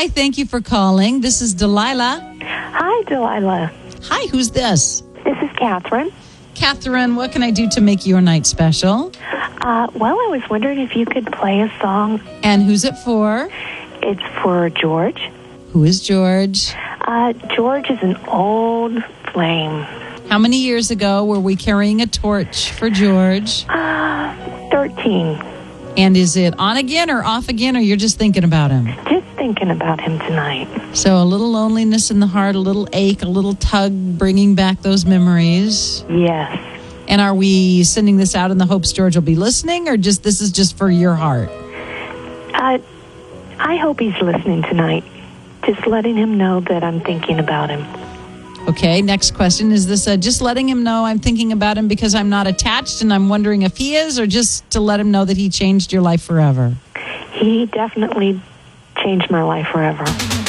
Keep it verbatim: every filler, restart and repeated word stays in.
Hi, thank you for calling. This is Delilah. Hi, Delilah. Hi, who's this? This is Catherine. Catherine, what can I do to make your night special? Uh, well, I was wondering if you could play a song. And who's it for? It's for George. Who is George? Uh, George is an old flame. How many years ago were we carrying a torch for George? Uh, thirteen. And is it on again or off again, or you're just thinking about him? Just thinking about him tonight. So a little loneliness in the heart, a little ache, a little tug, bringing back those memories. Yes. And are we sending this out in the hopes George will be listening, or just this is just for your heart? Uh, I hope he's listening tonight. Just letting him know that I'm thinking about him. Okay, next question. Is this uh, just letting him know I'm thinking about him because I'm not attached and I'm wondering if he is, or just to let him know that he changed your life forever? He definitely changed my life forever.